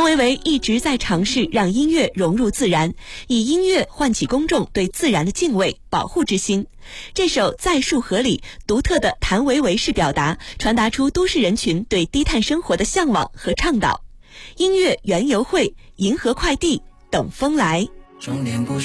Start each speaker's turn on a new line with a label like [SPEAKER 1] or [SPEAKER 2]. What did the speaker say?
[SPEAKER 1] 维维一直在尝试让音乐融入自然，以音乐唤起公众对自然的敬畏、保护之心。这首《在树河里》独特的谭维维式表达，传达出都市人群对低碳生活的向往和倡导。音乐园游会，银河快递，等风来。